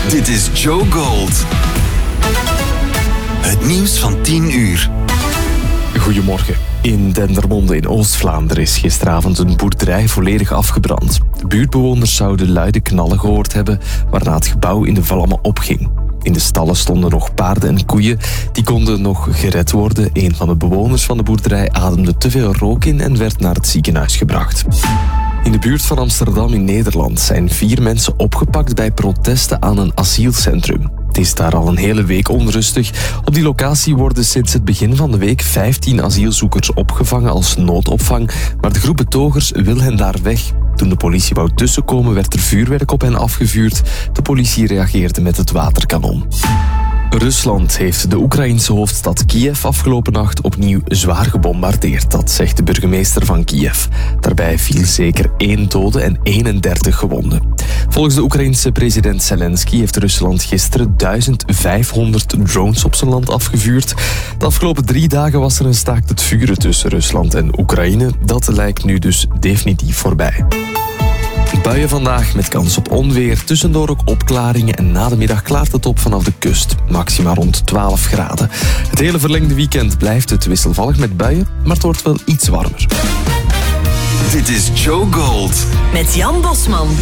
Dit is Joe Gold. Het nieuws van 10 uur. Goedemorgen. In Dendermonde in Oost-Vlaanderen is gisteravond een boerderij volledig afgebrand. De buurtbewoners zouden luide knallen gehoord hebben, waarna het gebouw in de vlammen opging. In de stallen stonden nog paarden en koeien. Die konden nog gered worden. Een van de bewoners van de boerderij ademde te veel rook in en werd naar het ziekenhuis gebracht. In de buurt van Amsterdam in Nederland zijn 4 mensen opgepakt bij protesten aan een asielcentrum. Het is daar al een hele week onrustig. Op die locatie worden sinds het begin van de week 15 asielzoekers opgevangen als noodopvang, maar de groep betogers wil hen daar weg. Toen de politie wou tussenkomen, werd er vuurwerk op hen afgevuurd. De politie reageerde met het waterkanon. Rusland heeft de Oekraïense hoofdstad Kiev afgelopen nacht opnieuw zwaar gebombardeerd. Dat zegt de burgemeester van Kiev. Daarbij viel zeker 1 dode en 31 gewonden. Volgens de Oekraïense president Zelensky heeft Rusland gisteren 1500 drones op zijn land afgevuurd. De afgelopen 3 dagen was er een staakt het vuren tussen Rusland en Oekraïne. Dat lijkt nu dus definitief voorbij. Buien vandaag met kans op onweer, tussendoor ook opklaringen en na de middag klaart het op vanaf de kust. Maxima rond 12 graden. Het hele verlengde weekend blijft het wisselvallig met buien, maar het wordt wel iets warmer. Dit is Joe Gold. Met Jan Bosman.